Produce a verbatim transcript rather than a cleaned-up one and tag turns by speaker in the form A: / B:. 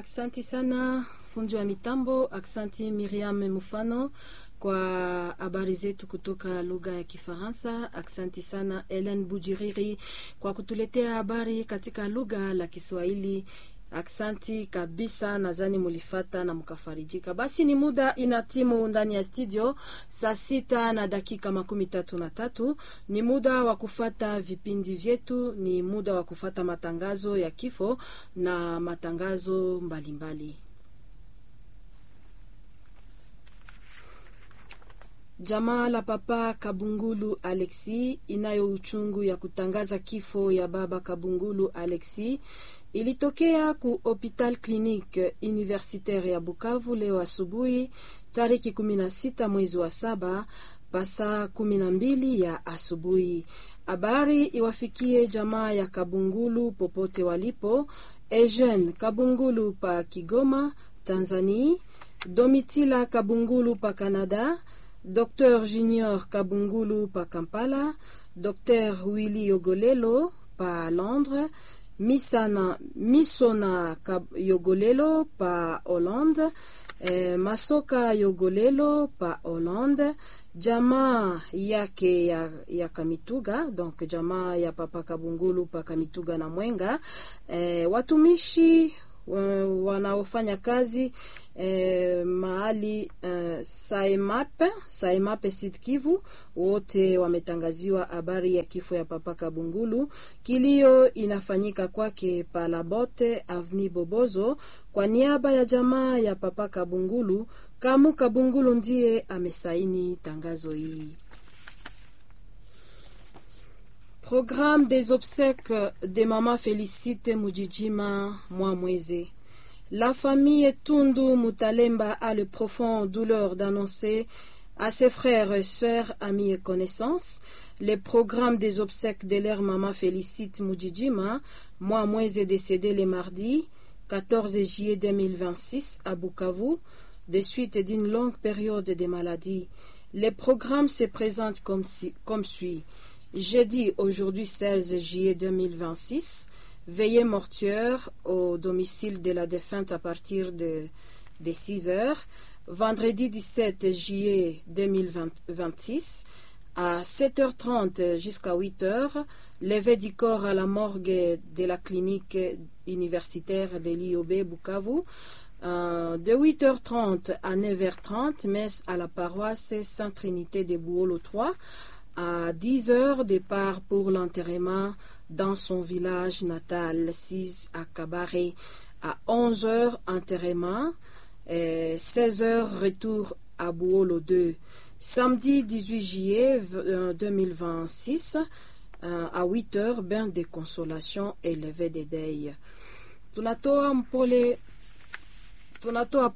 A: Aksanti sana fundi wa mitambo, aksanti Miriam Mufano kwa habari zetu kutoka lugha ya Kifaransa. Aksanti sana Ellen Bujiriri kwa kutuletea habari katika lugha la Kiswahili. Aksanti kabisa, nadhani mulifata na mkafarijika. Basi ni muda inatimu ndani ya studio saa sita na dakika makumi tatu na tatu. Ni muda wa kufata vipindi vyetu, ni muda wa kufata matangazo ya kifo na matangazo mbalimbali mbali. Jamaa la Papa Kabungulu Alexi inayo uchungu ya kutangaza kifo ya baba Kabungulu Alexi ilitokea ku Hopital Clinique Universitaire ya Bukavu leo asubuhi tariki kumi na sita mwezi wa saba pasa kumi na mbili ya asubuhi. Habari iwafikie jamaa ya Kabungulu popote walipo. Eugene Kabungulu pa Kigoma, Tanzania, Domitila Kabungulu pa Canada, Docteur Junior Kabungulu pa Kampala, Docteur Willy Yogolelo pa Londres, Misana Misona Yogolelo pa Hollande, eh, Masoka Yogolelo pa Hollande, jamaa yake ya, ya Kamituga, donc jamaa ya Papa Kabungulu pa Kamituga na Mwenga, eh, watumishi wanaofanya kazi eh, mahali eh, Saemap Saemap Sud Kivu wote wametangaziwa habari ya kifo ya Papa Kabungulu. Kilio inafanyika kwake Palabote Avenue Bobozo kwa niaba ya jamaa ya Papa Kabungulu. Kamu Kabungulu ndiye amesaini tangazo hii. Programme des obsèques de Maman Félicite Mujijima Mwamweze. La famille Tundu Mutalemba a le profond douleur d'annoncer à ses frères et sœurs, amis et connaissances le programme des obsèques de leur maman Félicite Mujijima Mwamweze, décédée le mardi quatorze juillet deux mille vingt-six à Bukavu, de suite d'une longue période de maladie. Le programme se présente comme, si, comme suit. Jeudi, aujourd'hui seize juillet deux mille vingt-six, veillée mortuaire au domicile de la défunte à partir de, de six heures. Vendredi dix-sept juillet deux mille vingt-six, à sept heures trente jusqu'à huit heures, levée du corps à la morgue de la clinique universitaire de l'I O B Bukavu. Euh, de huit heures trente à neuf heures trente, messe à la paroisse Sainte-Trinité de Bouolo trois. À dix heures, départ pour l'enterrement dans son village natal, six à Kabaré. À onze heures, enterrement. Et seize heures, retour à Bouolo deux. Samedi dix-huit juillet deux mille vingt-six, à huit heures, bain de consolation et levée des deuils. Tunatoa mpole, tunatoa